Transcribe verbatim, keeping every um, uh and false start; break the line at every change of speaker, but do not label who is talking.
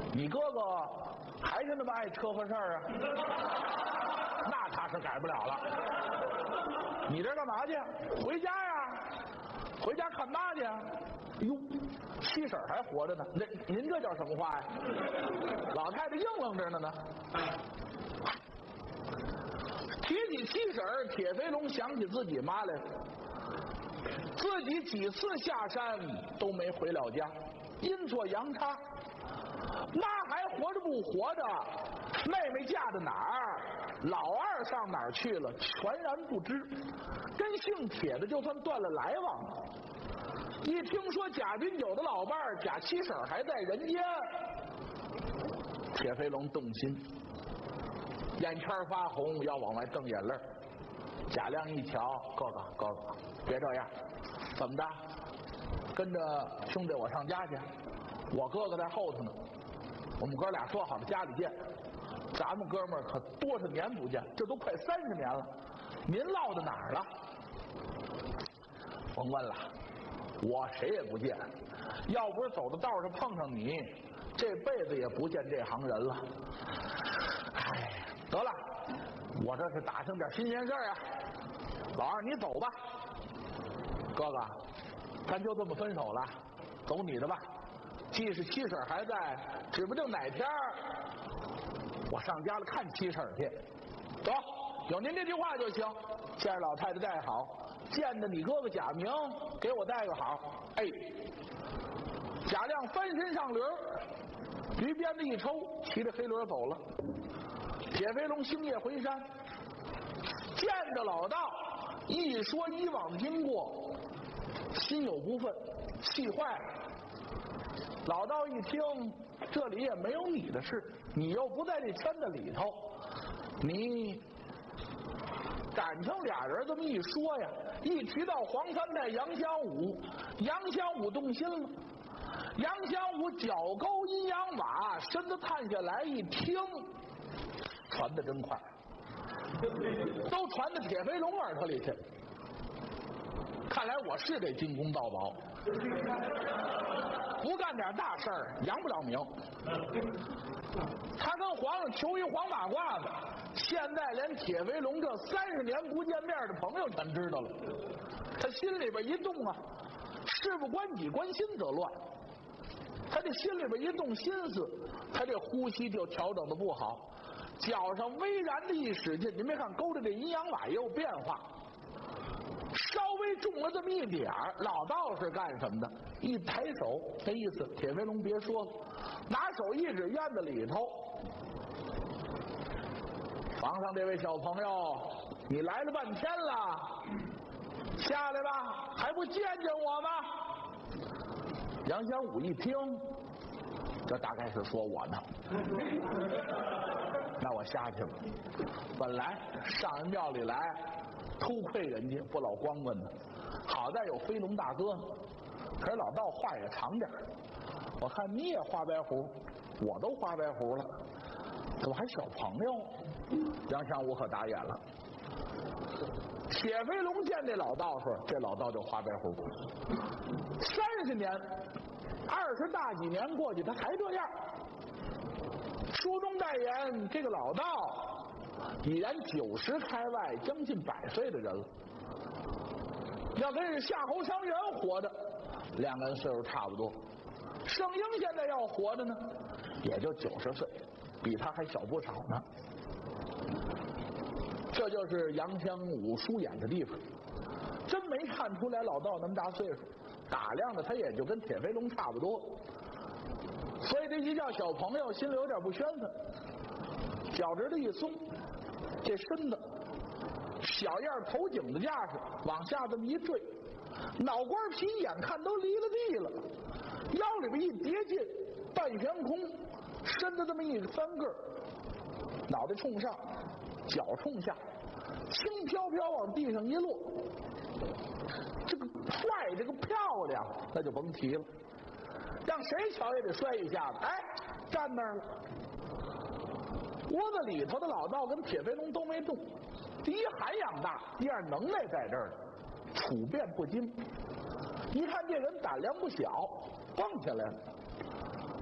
你哥哥还是那么爱车和事儿啊？那他是改不了了。你这干嘛去？回家呀？回家看妈去？哟，七婶还活着呢。那您这叫什么话呀？老太太硬愣着呢呢。提起七婶，铁飞龙想起自己妈来了。自己几次下山都没回了家，阴错阳差，妈还活着不活着，妹妹嫁到哪儿，老二上哪儿去了，全然不知。跟姓铁的就算断了来往了。一听说贾君九的老伴儿贾七婶还在人间，铁飞龙动心，眼圈发红，要往外瞪眼泪。贾亮一瞧，哥哥哥哥，别这样，怎么的？跟着兄弟我上家去，我哥哥在后头呢。我们哥俩说好了家里见，咱们哥们儿可多少年不见，这都快三十年了。您落到哪儿了？甭问了，我谁也不见。要不是走到道上碰上你，这辈子也不见这行人了。哎，得了，我这是打听点新鲜事儿啊。老二，你走吧。哥哥，咱就这么分手了，走你的吧。即使七婶还在，指不定哪天我上家了看七婶去。走，有您这句话就行。见着老太太带好，见着你哥哥贾明，给我带个好。哎，贾亮翻身上驴，驴鞭子一抽，骑着黑驴走了。铁飞龙星夜回山，见着老道，一说以往的经过，心有不忿，气坏了。老道一听，这里也没有你的事，你又不在这圈子里头，你感情俩人这么一说呀，一提到黄三代杨香武，杨香武动心了。杨香武脚勾阴阳马，身子探下来一听，传得真快，都传到铁飞龙耳朵里去。看来我是这金公道宝，不干点大事儿扬不了名。他跟皇上求一黄马褂子，现在连铁飞龙这三十年不见面的朋友全知道了。他心里边一动啊，事不关己关心则乱。他这心里边一动心思，他这呼吸就调整的不好，脚上微然的一使劲，你没看勾着这阴阳马也有变化，稍微重了这么一点儿。老道是干什么的？一抬手，那意思铁飞龙别说了，拿手一指院子里头，房上这位小朋友，你来了半天了，下来吧，还不见见我吗？杨香武一听，这大概是说我呢。那我下去了。本来上人庙里来偷窥人家，不老光棍呢，好在有飞龙大哥呢。可是老道话也长点，我看你也花白胡，我都花白胡了，怎么还小朋友？杨香武可打眼了。铁飞龙见这老道时，这老道就花白胡。三十年，二十大几年过去，他还这样。书中代言，这个老道已然九十开外，将近百岁的人了。要跟夏侯昌元活着，两个人岁数差不多。圣婴现在要活着呢，也就九十岁，比他还小不少呢。这就是杨香武疏眼的地方，真没看出来老道那么大岁数，打量的他也就跟铁飞龙差不多，所以这一叫小朋友，心里有点不宣愤。脚趾头一松，这身子小样头颈的架势往下这么一坠，脑瓜皮眼看都离了地了，腰里边一叠进，半悬空，身子这么一翻个，脑袋冲上，脚冲下，轻飘飘往地上一落。这个快，这个漂亮，那就甭提了，让谁瞧也得摔一下子。哎，站那儿了。窝子里头的老道跟铁飞龙都没动，第一涵养大，第二能耐在这儿，处变不惊。一看这人胆量不小，蹦起来了。